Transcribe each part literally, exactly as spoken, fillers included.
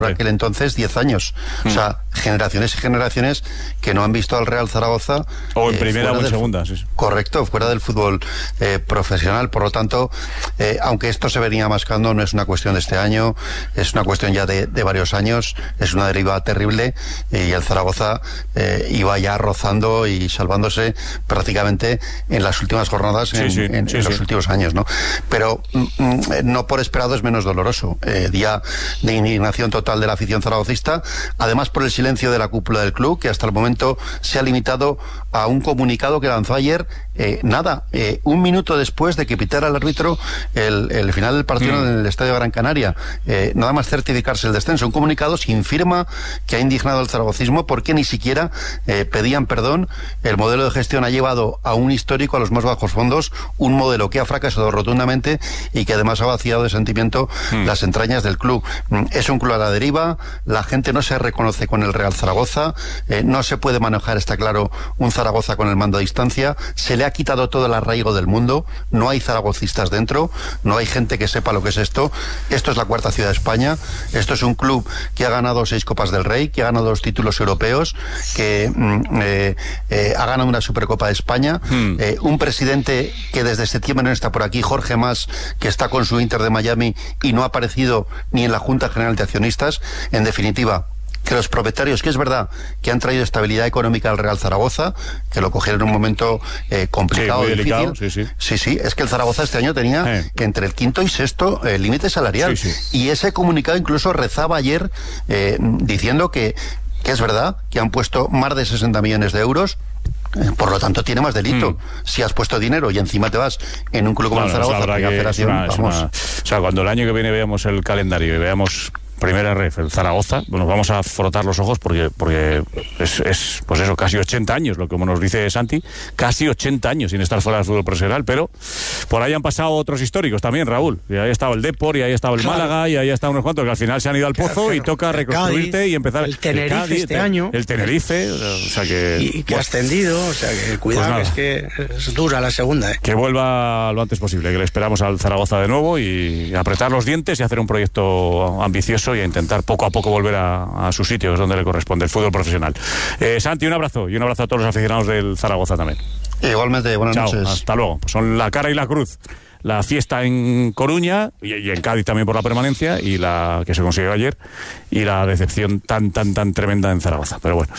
por aquel entonces diez años. Mm. O sea, generaciones y generaciones que no han visto al Real Zaragoza. O en eh, primera o en segunda, sí, sí. Correcto, fuera del fútbol eh, profesional. Por lo tanto, eh, aunque esto se venía mascando, no es una cuestión de este año, es una cuestión ya de, de varios años, es una deriva terrible eh, y el Zaragoza eh, iba ya rozando y salvándose prácticamente en las últimas jornadas, en, sí, sí, en, sí, en los sí. últimos años, ¿no? Pero mm, no por esperado es menos doloroso. Eh, día de indignación total de la afición zaragocista, además por el silencio de la cúpula del club, que hasta el momento se ha limitado a un comunicado que lanzó ayer, eh, nada, eh, un minuto después de que pitara el árbitro el, el final del partido mm. en el Estadio Gran Canaria. Eh, nada más certificarse el descenso. Un comunicado sin firma que ha indignado al zaragocismo porque ni siquiera eh, pedían perdón. El modelo de gestión ha llevado a un histórico a los más bajos fondos, un modelo que ha fracasado rotundamente y que además ha vaciado de sentimiento mm. las entrañas del club. Es un club a la deriva, la gente no se reconoce con el Real Zaragoza, eh, no se puede manejar, está claro, un Zaragoza con el mando a distancia, se le ha quitado todo el arraigo del mundo, no hay zaragocistas dentro, no hay gente que sepa lo que es esto. Esto es la cuarta ciudad de España, esto es un club que ha ganado seis Copas del Rey, que ha ganado dos títulos europeos, que eh, eh, ha ganado una Supercopa de España, hmm. eh, un presidente que desde septiembre no está por aquí, Jorge Mas, que está con su Inter de Miami y no ha aparecido ni en la Junta General de Accionistas. En definitiva, que los propietarios, que es verdad que han traído estabilidad económica al Real Zaragoza, que lo cogieron en un momento eh, complicado, sí, difícil. Delicado, sí, sí. sí, sí, es que el Zaragoza este año tenía eh. entre el quinto y sexto eh, límite salarial. Sí, sí. Y ese comunicado incluso rezaba ayer eh, diciendo que, que es verdad que han puesto más de sesenta millones de euros. Por lo tanto, tiene más delito. Mm. Si has puesto dinero y encima te vas en un club como el Zaragoza, no, que es una, es una, o sea, cuando el año que viene veamos el calendario y veamos primera ref, el Zaragoza, bueno, vamos a frotar los ojos porque porque es, es pues eso, casi ochenta años, lo que como nos dice Santi, casi ochenta años sin estar fuera del fútbol profesional, pero por ahí han pasado otros históricos también, Raúl, y ahí estaba el Depor, y ahí estaba el claro. Málaga, y ahí estaban unos cuantos que al final se han ido al pozo claro, y toca reconstruirte Cádiz, y empezar. El Tenerife el Cádiz, este el, año. El Tenerife, o sea que... Y que ha ascendido, o sea que cuidado, pues que es que es dura la segunda. ¿eh? Que vuelva lo antes posible, que le esperamos al Zaragoza de nuevo y apretar los dientes y hacer un proyecto ambicioso y a intentar poco a poco volver a, a sus sitios donde le corresponde, el fútbol profesional. Eh, Santi, un abrazo y un abrazo a todos los aficionados del Zaragoza también. Igualmente, buenas Chao, noches. Hasta luego. Pues son la cara y la cruz. La fiesta en Coruña y, y en Cádiz también por la permanencia y la que se consiguió ayer y la decepción tan tan tan tremenda en Zaragoza. Pero bueno,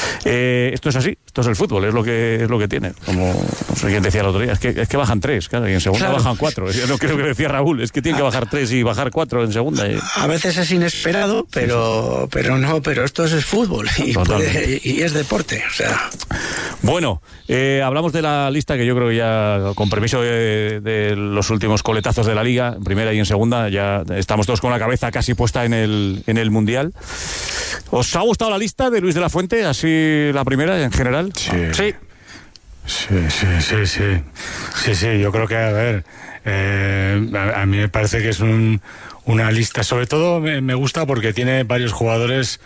eh, esto es así, esto es el fútbol, es lo que es lo que tiene. Como no sé quién decía el otro día, es que es que bajan tres, claro, y en segunda claro. bajan cuatro. Es lo que decía Raúl, es que tienen que bajar tres y bajar cuatro en segunda. Y... A veces es inesperado, pero sí, sí. pero no, pero esto es fútbol y, puede, y es deporte, o sea. Bueno, eh, hablamos de la lista que yo creo que ya con permiso de, de los últimos coletazos de la Liga, en primera y en segunda, ya estamos todos con la cabeza casi puesta en el, en el Mundial. ¿Os ha gustado la lista de Luis de la Fuente, así la primera en general? Sí. Sí. Sí, sí, sí, sí. Sí, sí, yo creo que, a ver, eh, a, a mí me parece que es un, una lista, sobre todo me, me gusta porque tiene varios jugadores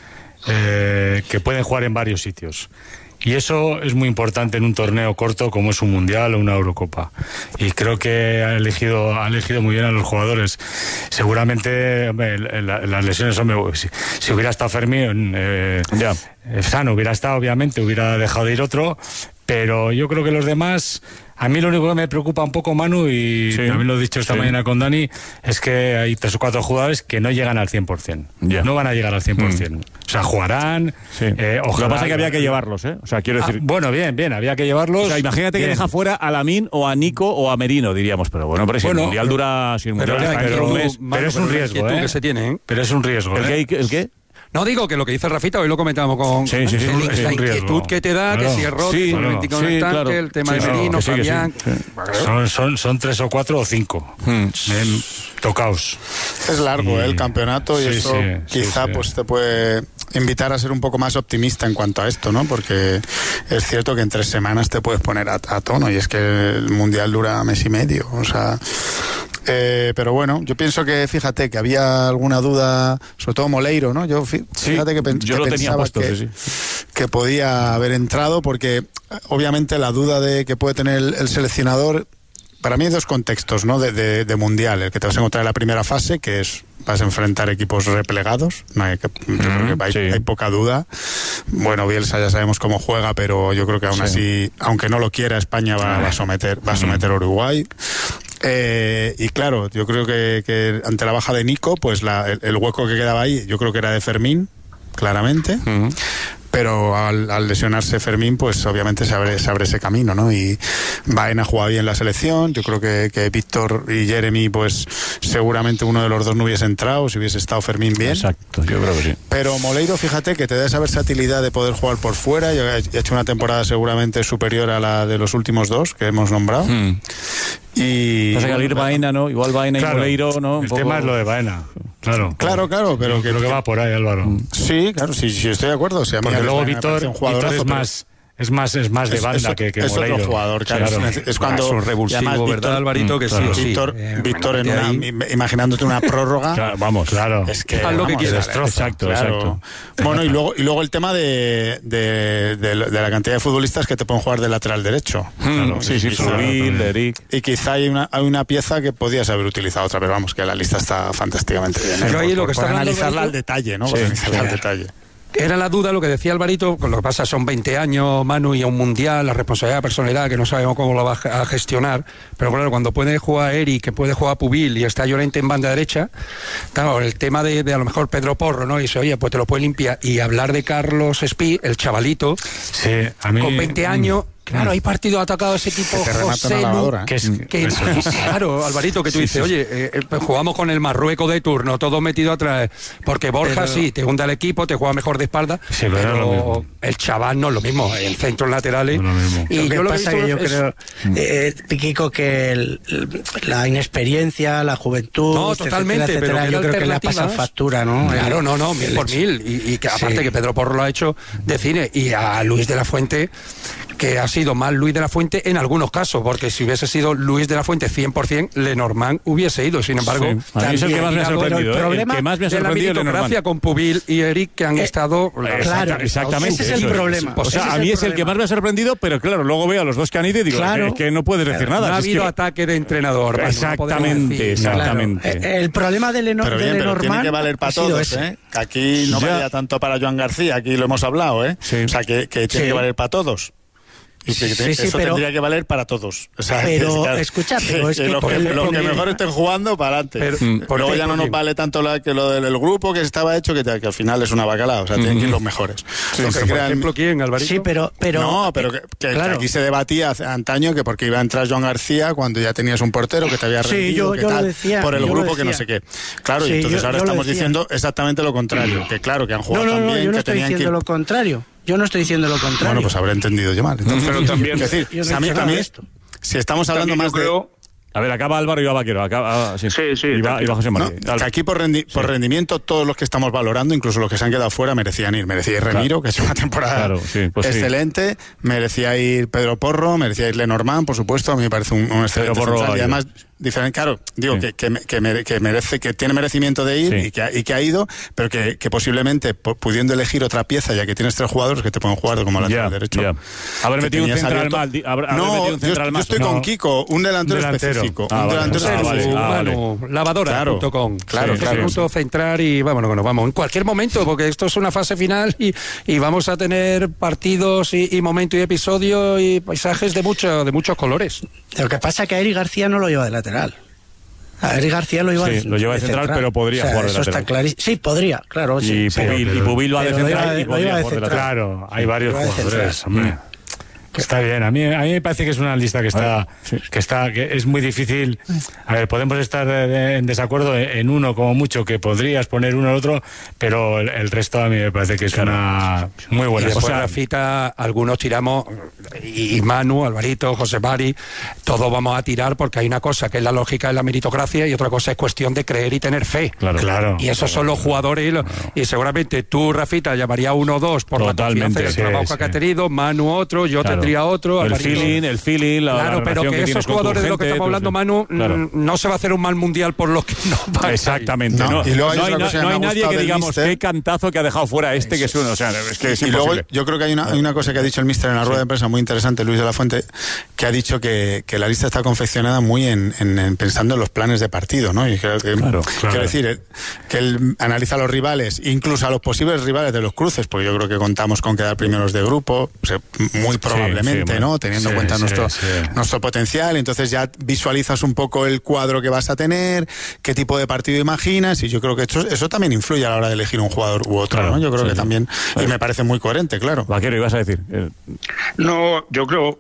eh, que pueden jugar en varios sitios. Y eso es muy importante en un torneo corto como es un Mundial o una Eurocopa. Y creo que ha elegido, ha elegido muy bien a los jugadores. Seguramente, hombre, la, las lesiones, hombre, si, si hubiera estado Fermín, eh, ya. Sano hubiera estado, obviamente, hubiera dejado de ir otro. Pero yo creo que los demás... A mí lo único que me preocupa un poco, Manu, y sí, también lo he dicho esta sí. mañana con Dani, es que hay tres o cuatro jugadores que no llegan al cien por ciento. Yeah. No van a llegar al cien por ciento. Mm. O sea, jugarán. Sí. Eh, ojalá... Lo que pasa es que había que llevarlos, ¿eh? O sea, quiero decir... Ah, bueno, bien, bien, había que llevarlos. O sea, imagínate bien. Que deja fuera a Lamine o a Nico o a Merino, diríamos. Pero bueno, pero si bueno, el Mundial pero, dura... Si el mundial pero, está pero, un mes, pero, pero es un riesgo, ¿eh? Que se tiene, ¿eh? Pero es un riesgo, ¿El ¿eh? qué? ¿El qué? No, digo que lo que dice Rafita, hoy lo comentábamos con sí, sí, sí, el, es la un inquietud riesgo. que te da, claro. que si es Rodri, sí, con el claro. sí, claro. claro. el tema sí, de Merino, no, sí, Fabián... Sí. Son, son, son tres o cuatro o cinco. Hmm. Eh, tocaos. Es largo y... ¿eh? el campeonato y sí, eso sí, quizá sí, sí. pues te puede invitar a ser un poco más optimista en cuanto a esto, ¿no? Porque es cierto que en tres semanas te puedes poner a, a tono y es que el Mundial dura mes y medio, o sea... Eh, pero bueno, yo pienso que, fíjate, que había alguna duda, sobre todo Moleiro, ¿no? Yo fíjate sí, que, pen, yo que lo pensaba tenía puesto, que, sí, sí. que podía haber entrado, porque obviamente la duda de que puede tener el, el seleccionador para mí hay dos contextos, ¿no? De, de, de mundial. El que te vas a encontrar en la primera fase, que es vas a enfrentar equipos replegados, no hay, que, mm, creo que hay, sí. hay poca duda. Bueno, Bielsa ya sabemos cómo juega, pero yo creo que aún sí. así, aunque no lo quiera, España va, va a someter, va a someter a Uruguay. Eh, y claro, yo creo que, que ante la baja de Nico, pues la, el, el hueco que quedaba ahí, yo creo que era de Fermín, claramente. Uh-huh. Pero al, al lesionarse Fermín, pues obviamente se abre, se abre ese camino, ¿no? Y Baena juega bien la selección. Yo creo que, que Víctor y Jeremy, pues seguramente uno de los dos no hubiese entrado si hubiese estado Fermín bien. Exacto, yo creo que sí. Pero Moleiro, fíjate que te da esa versatilidad de poder jugar por fuera. Yo he hecho una temporada seguramente superior a la de los últimos dos que hemos nombrado. Hmm. Y pasa que al ir Baena, ¿no? Igual Baena claro, y Moleiro, ¿no? Un el poco... tema es lo de Baena. Claro, claro, claro, pero creo que, que va por ahí, Álvaro. Sí, claro, sí, sí estoy de acuerdo. O sea, porque luego Víctor, Víctor es más es más es más de es, banda es, que, que es Moleiro. Otro jugador, claro. claro. Es, es cuando es un revulsivo, además, ¿verdad, Víctor, Alvarito? Que claro. sí, Víctor, sí. Eh, Víctor en una, ahí. imaginándote una prórroga. Claro, vamos, claro. Es que haz lo que quieras. Exacto, claro. exacto. Bueno, y luego y luego el tema de, de, de, de la cantidad de futbolistas que te pueden jugar de lateral derecho. Claro, mm, sí, sí, Subir, Eric. Y quizá hay una hay una pieza que podías haber utilizado otra vez, vamos, que la lista está fantásticamente bien. Pero ¿eh? ahí por, lo que por, está por analizarla Alvarito, al detalle, ¿no? Sí, Por analizarla sí. al detalle. Era la duda lo que decía Alvarito, con lo que pasa son veinte años, Manu, y a un mundial, la responsabilidad, la personalidad, que no sabemos cómo lo va a gestionar, pero claro, cuando puede jugar Eric, que puede jugar Pubil y está Llorente en banda derecha, claro, el tema de, de a lo mejor Pedro Porro, ¿no? Y dice, oye, pues te lo puede limpiar, y hablar de Carlos Espí, el chavalito, sí, a mí, con veinte años... Claro, hay partido atacado ese equipo José Lu, que es, que, claro, Alvarito, que tú sí, dices, sí. oye, eh, jugamos con el Marruecos de turno, todo metido atrás, porque Borja pero, sí, te hunde al equipo, te juega mejor de espalda, sí, pero, pero el chaval no es lo mismo, en centros laterales. No y lo que yo lo pasa que, que yo es, creo, eh, Kiko, que el, la inexperiencia, la juventud, no, totalmente, etcétera, etcétera, pero yo creo que le ha pasado factura, ¿no? Claro, no, no, mil por mil, y, y que aparte sí. que Pedro Porro lo ha hecho de cine, y a Luis de la Fuente, que ha sido más Luis de la Fuente en algunos casos, porque si hubiese sido Luis de la Fuente cien por ciento, Lenormand hubiese ido. Sin embargo, sí. a mí es el que más me ha sorprendido. El, el, el que más me ha sorprendido de la meritocracia con Pubil y Eric, que han eh, estado... Claro, exactamente. Ese es el problema. O sea, a mí es el que más me ha sorprendido, pero claro, luego veo a los dos que han ido y digo, claro, es que no puedes decir claro, nada. No ha es habido que... ataque de entrenador. Exactamente, no exactamente. Claro. El problema de, Leno, pero bien, de Lenormand... Pero tiene que valer para todos, ¿eh? Que aquí no valía tanto para Joan García, aquí lo hemos hablado, ¿eh? Sí. O sea, que, que tiene sí. que valer para todos. Y que sí, eso sí, pero, tendría que valer para todos. O sea, pero, claro, escucha, pero es que... Lo que, el, lo que mejor estén jugando, para adelante. Pero, luego ya no nos vale tanto la, que lo del grupo que estaba hecho, que, que al final es una bacalao. O sea, mm-hmm. tienen que ir los mejores. Sí, los que por crean... ejemplo, ¿quién, Alvarito? Sí, pero... pero no, pero que, que, claro. que aquí se debatía antaño que porque iba a entrar Joan García cuando ya tenías un portero que te había rendido, sí, yo, que yo tal, lo decía, por el yo grupo que no sé qué. Claro, sí, y entonces yo, ahora yo estamos diciendo exactamente lo contrario. Que claro, que han jugado no, no, también, no, yo no que estoy tenían diciendo que... lo contrario. Yo no estoy diciendo lo contrario. Bueno, pues habré entendido yo mal. Entonces, pero también... Es decir, yo no a mí, a mí esto. Si estamos hablando más creo... de... A ver, acaba Álvaro y va Vaquero. Acaba, sí, sí, sí y, va, y va José María. No, que aquí por, rendi por sí. rendimiento todos los que estamos valorando, incluso los que se han quedado fuera, merecían ir. Merecía ir Remiro, claro. que es una temporada claro, sí, pues excelente. Sí. Merecía ir Pedro Porro, merecía ir Lenormand, por supuesto. A mí me parece un, un excelente Porro, central. Y además, diferente, claro, digo sí. que, que, que, mere, que merece, que tiene merecimiento de ir sí. y, que ha, y que ha ido, pero que, que posiblemente pudiendo elegir otra pieza, ya que tienes tres jugadores que te pueden jugar como lateral yeah, derecho. Yeah. Haber metido un central abierto. mal. Haber, no, metido un central yo, mal. yo estoy no. con Kiko, un delantero, un delantero. específico. Ah, un vale. delantero Ah, vale. Ah, vale. Bueno, lavadora punto com. Claro, sí, claro. Punto centrar y vámonos, nos vamos. En cualquier momento, porque esto es una fase final y, y vamos a tener partidos y, y momentos y episodios y paisajes de, mucho, de muchos colores. Lo que pasa es que a Eric García no lo lleva de lateral. A Eric García lo lleva sí, de, lo lleva de central, central, pero podría o sea, jugar de eso lateral. Está clarísimo. Sí, podría, claro. Sí, y, Pubil, pero, y Pubil va de central de, y podría jugar de lateral. Claro, hay varios jugadores, hombre. Está bien, a mí, a mí me parece que es una lista que está, sí. que está, que es muy difícil. A ver, podemos estar de, en desacuerdo en uno como mucho, que podrías poner uno al otro, pero el, el resto a mí me parece que es claro. una muy buena. Y después, o sea, Rafita, algunos tiramos, y, y Manu, Alvarito, José Mari, todos vamos a tirar porque hay una cosa que es la lógica de la meritocracia y otra cosa es cuestión de creer y tener fe. Claro, claro. Y esos claro, son los jugadores y, lo, claro. y seguramente tú, Rafita, llamaría uno o dos por Totalmente, la confianza y el sí, trabajo sí. que ha tenido, Manu otro, yo claro. vendría otro. El feeling, el feeling, la Claro, la pero que, que esos jugadores de los que estamos hablando, Manu, claro. no se va a hacer un mal mundial por los que no van. Exactamente. No, no, y luego hay, no hay, no hay nadie que digamos mister. Qué cantazo que ha dejado fuera este, que es uno. O sea, es que es y imposible. luego yo creo que hay una, hay una cosa que ha dicho el míster en la rueda sí. de prensa muy interesante, Luis de la Fuente, que ha dicho que, que la lista está confeccionada muy en, en, en pensando en los planes de partido, ¿no? Y creo que, claro, claro. quiero decir, que él analiza a los rivales, incluso a los posibles rivales de los cruces, porque yo creo que contamos con quedar primeros de grupo, o sea, muy probablemente, sí, sí, ¿no? Teniendo sí, en cuenta sí, nuestro, sí. nuestro potencial, entonces ya visualizas un poco el cuadro que vas a tener, qué tipo de partido imaginas, y yo creo que eso, eso también influye a la hora de elegir un jugador u otro, claro, ¿no? Yo creo sí, que sí. también, y me parece muy coherente, claro. Vaquero, ibas a decir. No, yo creo,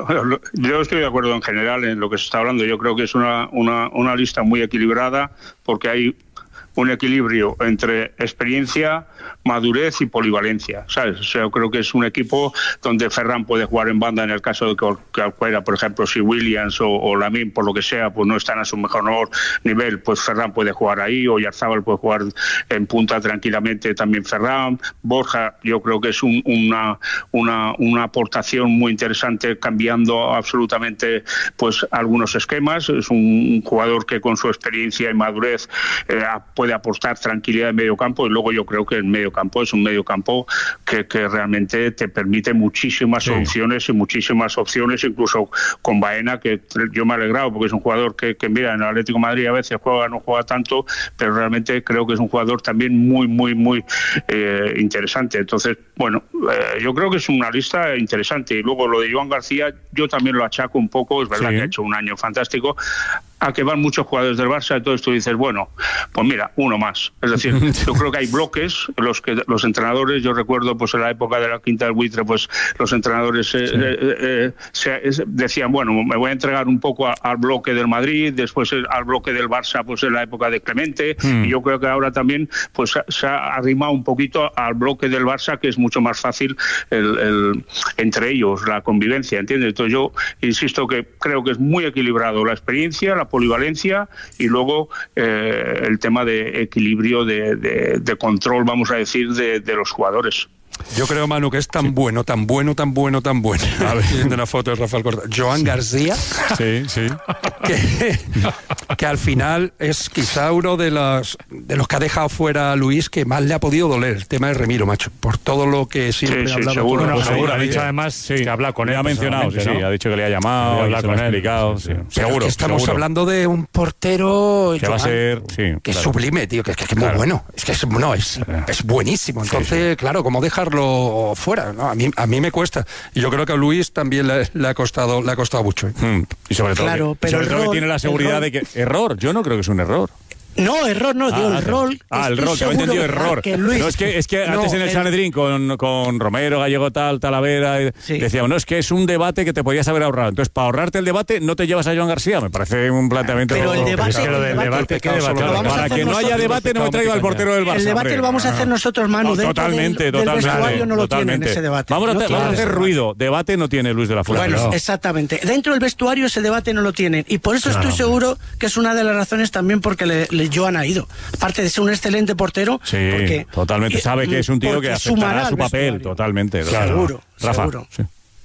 yo estoy de acuerdo en general en lo que se está hablando, yo creo que es una, una, una lista muy equilibrada, porque hay un equilibrio entre experiencia, madurez y polivalencia, ¿sabes? O sea, yo creo que es un equipo donde Ferran puede jugar en banda en el caso de que cualquiera, por ejemplo, si Williams o, o Lamine, por lo que sea, pues no están a su mejor nivel, pues Ferran puede jugar ahí, o Oyarzabal puede jugar en punta tranquilamente también Ferran. Borja, yo creo que es un, una, una, una aportación muy interesante, cambiando absolutamente pues algunos esquemas. Es un jugador que con su experiencia y madurez eh, puede aportar tranquilidad en medio campo, y luego yo creo que el medio campo es un medio campo que, que realmente te permite muchísimas sí. soluciones y muchísimas opciones, incluso con Baena, que yo me he alegrado porque es un jugador que, que mira, en el Atlético de Madrid a veces juega, no juega tanto, pero realmente creo que es un jugador también muy, muy, muy eh, interesante. Entonces, bueno, eh, yo creo que es una lista interesante. Y luego lo de Joan García, yo también lo achaco un poco, es verdad sí. que ha hecho un año fantástico, a que van muchos jugadores del Barça, entonces tú dices, bueno, pues mira, uno más. Es decir, yo creo que hay bloques, los que los entrenadores, yo recuerdo pues en la época de la Quinta del Buitre, pues los entrenadores eh, sí. eh, eh, se, eh, decían, bueno, me voy a entregar un poco a, al bloque del Madrid, después el, al bloque del Barça, pues en la época de Clemente, mm. y yo creo que ahora también pues se ha arrimado un poquito al bloque del Barça, que es mucho más fácil el, el, entre ellos, la convivencia, ¿entiendes? Entonces yo insisto que creo que es muy equilibrado la experiencia, la polivalencia, y luego eh, el tema de equilibrio de, de, de control, vamos a decir, de, de los jugadores. Yo creo, Manu, que es tan sí. bueno, tan bueno, tan bueno, tan bueno. A ver, viendo una foto de Rafael Corta. Joan sí. García. Sí, sí. Que, que al final es quizá uno de los, de los que ha dejado fuera a Luis que más le ha podido doler. El tema de Remiro, macho. Por todo lo que siempre sí, ha hablado. Sí, seguro, con no, seguro. Ha dicho además sí. que habla con él. Ha mencionado, sí, sí, ¿no? Ha dicho que le ha llamado, habla con él, explicado. Sí. Seguro. Estamos seguro. hablando de un portero. Que Joan, va a ser. Sí, que claro. es sublime, tío. Que, que, que es claro. muy bueno. Es que es, no, es, es buenísimo. Entonces, sí, sí. claro, ¿cómo dejarlo fuera? ¿no? A mí a mí me cuesta. Y yo creo que a Luis también le, le ha costado le ha costado mucho. ¿eh? Hmm. Y sobre todo, claro, que, pero sobre todo error, que tiene la seguridad error. de que error. Yo no creo que es un error. No, error, no, digo, ah, el rol. Ah, el rol, que había entendido error. Que Luis, no, es que, es que no, antes en el, el Sanedrín con, con Romero, Gallego tal, Talavera, sí. decíamos, no, es que es un debate que te podías haber ahorrado. Entonces, para ahorrarte el debate, no te llevas a Joan García. Me parece un planteamiento. Pero el debate, pero el del debate, debate, ¿qué debate? Para que no haya debate, no me traigo al portero del Barça. El debate hombre. lo vamos a hacer nosotros, Manu. No, totalmente, del, totalmente. Del vestuario no lo totalmente. tienen ese debate. Vamos a, no te, vamos a hacer ruido. Debate no tiene Luis de la Fuente. Bueno, no. exactamente. Dentro del vestuario ese debate no lo tienen. Y por eso claro. estoy seguro que es una de las razones también porque le, le Joan ha ido. Aparte de ser un excelente portero. Sí, porque, totalmente. Sabe que es un tío que aceptará su papel. Vestuario. Totalmente. Claro. Seguro. Rafa. Seguro. Sí.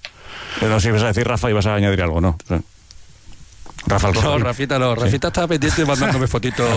No, si ibas a decir Rafa, ibas a añadir algo, ¿no? Sí. Rafa No, Rafita no. Rafita sí. estaba pendiente mandándome fotitos.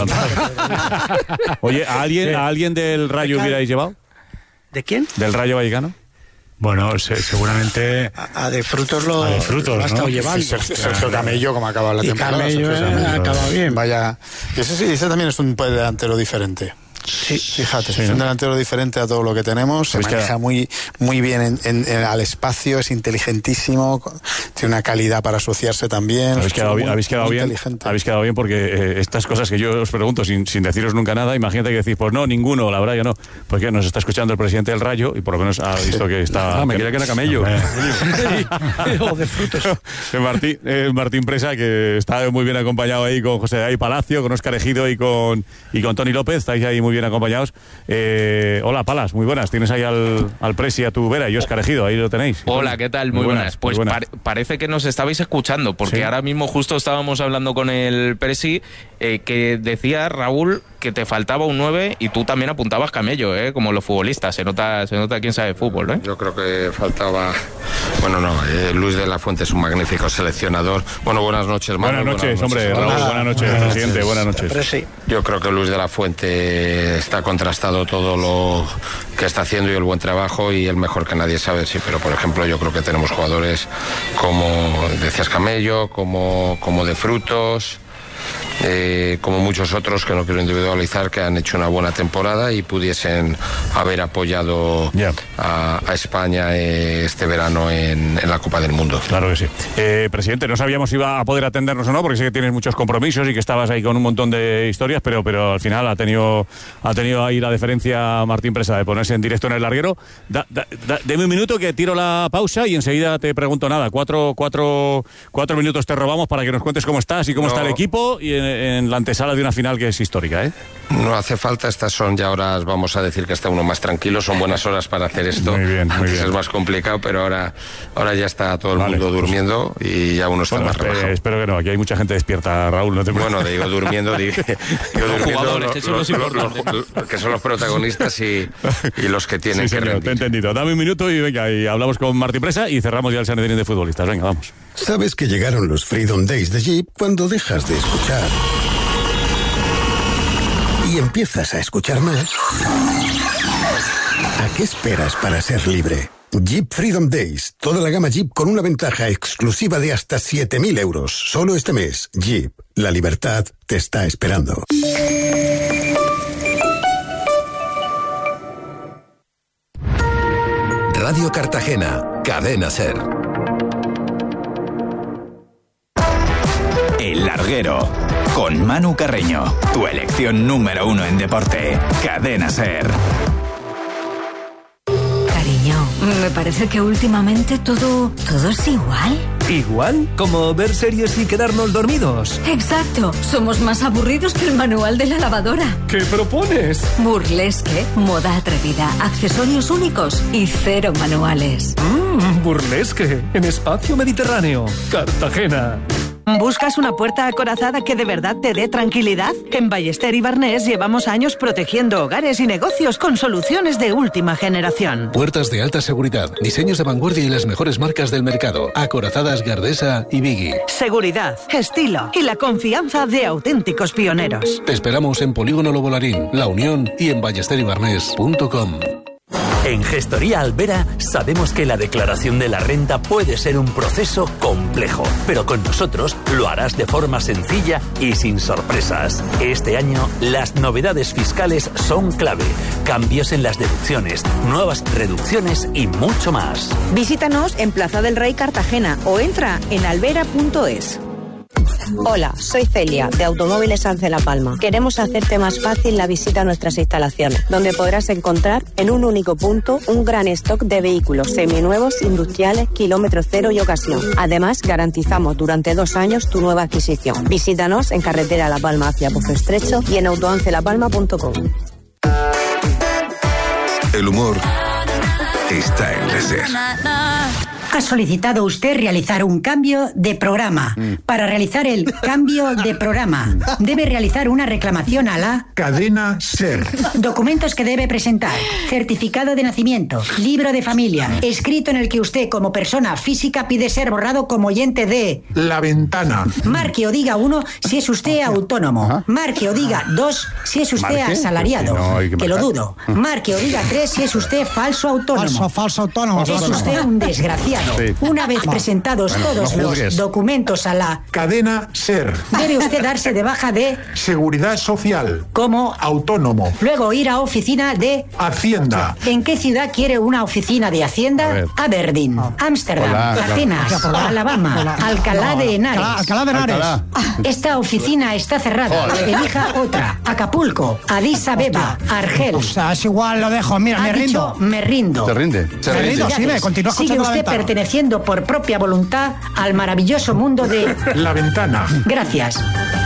Oye, ¿a alguien, sí. ¿a alguien del Rayo hubierais llevado? ¿De quién? ¿Del Rayo Vallecano? Bueno, se, seguramente a, a de frutos lo, a de frutos, lo ha estado ¿no? llevando. Sergio, Sergio Camello, como acaba la y temporada. Camello eh, acaba bien. Vaya, y ese, sí, ese también es un delantero diferente. Sí, fíjate, sí, es ¿no? un delantero diferente a todo lo que tenemos, se maneja quedado? muy muy bien en, en, en, al espacio, es inteligentísimo, tiene una calidad para asociarse también. Habéis quedado muy, bien, habéis quedado bien, habéis quedado bien porque eh, estas cosas que yo os pregunto sin, sin deciros nunca nada, imagínate que decís, pues no, ninguno, la verdad yo no, porque nos está escuchando el presidente del Rayo y por lo menos ha visto que está... Ah, me creía que era Camello. O de frutos. Martín, eh, Martín Presa, que está muy bien acompañado ahí con José de ahí Palacio, con Óscar Ejido y con, y con Tony López, estáis ahí muy bien bien acompañados. Eh, hola, Palas, muy buenas. Tienes ahí al, al Presi a tu vera y Óscar Ejido, ahí lo tenéis. Hola, ¿qué tal? Muy, muy buenas. buenas. Pues muy buenas. Par parece que nos estabais escuchando, porque ¿sí? Ahora mismo justo estábamos hablando con el Presi, eh, que decía, Raúl, que te faltaba un nueve y tú también apuntabas camello, ¿eh? Como los futbolistas. Se nota, se nota quién sabe de fútbol, ¿eh? Yo creo que faltaba... Bueno, no, eh, Luis de la Fuente es un magnífico seleccionador. Bueno, buenas noches, Manu. Buenas noches, buenas noches hombre, Raúl. Buenas, buenas noches, buenas presidente. Noches. Buenas noches. Sí. Yo creo que Luis de la Fuente está contrastado todo lo que está haciendo y el buen trabajo, y el mejor que nadie sabe, sí. Pero, por ejemplo, yo creo que tenemos jugadores como, decías, Camello, como, como de Frutos... Eh, como muchos otros, que no quiero individualizar, que han hecho una buena temporada y pudiesen haber apoyado yeah. a, a España eh, este verano en, en la Copa del Mundo. Claro que sí. Eh, presidente, no sabíamos si iba a poder atendernos o no, porque sé que tienes muchos compromisos y que estabas ahí con un montón de historias, pero, pero al final ha tenido, ha tenido ahí la deferencia Martín Presa de ponerse en directo en el larguero. Da, da, da, deme un minuto que tiro la pausa y enseguida te pregunto nada. Cuatro, cuatro, cuatro minutos te robamos para que nos cuentes cómo estás y cómo no. está el equipo, y en, en la antesala de una final que es histórica, ¿eh? No hace falta, estas son ya horas, vamos a decir que está uno más tranquilo, son buenas horas para hacer esto. Muy bien, muy Antes bien. Es más complicado, pero ahora, ahora ya está todo el vale, mundo durmiendo pues, y ya uno está bueno, más relajado. Eh, espero que no, aquí hay mucha gente despierta, Raúl, no te Bueno, digo durmiendo, digo, digo durmiendo jugadores, lo, lo, lo, lo, lo, que son los protagonistas y, y los que tienen sí, que señor, rendir. Te he entendido. Dame un minuto y venga, y hablamos con Martín Presa y cerramos ya el Sanedrín de futbolistas. Venga, vamos. Sabes que llegaron los Freedom Days de Jeep cuando dejas de escuchar y empiezas a escuchar más. ¿A qué esperas para ser libre? Jeep Freedom Days. Toda la gama Jeep con una ventaja exclusiva de hasta siete mil euros. Solo este mes. Jeep. La libertad te está esperando. Radio Cartagena. Cadena SER. El Larguero. Con Manu Carreño, tu elección número uno en deporte. Cadena SER. Cariño, me parece que últimamente todo, todo es igual. ¿Igual? ¿Como ver series y quedarnos dormidos? Exacto, somos más aburridos que el manual de la lavadora. ¿Qué propones? Burlesque, moda atrevida, accesorios únicos y cero manuales. Mmm, burlesque, en Espacio Mediterráneo, Cartagena. ¿Buscas una puerta acorazada que de verdad te dé tranquilidad? En Ballester y Barnés llevamos años protegiendo hogares y negocios con soluciones de última generación. Puertas de alta seguridad, diseños de vanguardia y las mejores marcas del mercado. Acorazadas Gardesa y Biggie. Seguridad, estilo y la confianza de auténticos pioneros. Te esperamos en Polígono Lobolarín, La Unión y en ballester y barnés punto com. En Gestoría Albera sabemos que la declaración de la renta puede ser un proceso complejo, pero con nosotros lo harás de forma sencilla y sin sorpresas. Este año las novedades fiscales son clave, cambios en las deducciones, nuevas reducciones y mucho más. Visítanos en Plaza del Rey Cartagena o entra en albera punto es. Hola, soy Celia, de Automóviles Ance La Palma. Queremos hacerte más fácil la visita a nuestras instalaciones, donde podrás encontrar en un único punto un gran stock de vehículos seminuevos, industriales, kilómetro cero y ocasión. Además, garantizamos durante dos años tu nueva adquisición. Visítanos en carretera La Palma hacia Pozo Estrecho y en autoance la palma punto com. El humor está en la SER. Ha solicitado usted realizar un cambio de programa. Mm. Para realizar el cambio de programa, debe realizar una reclamación a la Cadena SER. Documentos que debe presentar: certificado de nacimiento, libro de familia, escrito en el que usted como persona física pide ser borrado como oyente de La Ventana. Marque o diga uno si es usted autónomo. Marque o diga dos si es usted ¿Marque? asalariado. No, que, que lo dudo. Marque o diga tres si es usted falso autónomo. Falso, falso autónomo. Es usted un desgraciado. Sí. Una vez presentados bueno, todos no los documentos a la Cadena SER, debe usted darse de baja de Seguridad Social como autónomo. Luego ir a oficina de Hacienda. ¿En qué ciudad quiere una oficina de Hacienda? Aberdeen, Ámsterdam, Atenas, Hola. Alabama, Hola. Alcalá Hola. de Henares. Alcalá, Alcalá de Henares. Alcalá. Esta oficina está cerrada. Hola. Elija otra. Acapulco, Addis Abeba, Argel. O sea, es igual, lo dejo. Mira, ha me rindo. Dicho, me rindo. ¿Te rinde? Se me rindo, sí, me continúa Sigue usted perteneciendo por propia voluntad al maravilloso mundo de La Ventana. Gracias.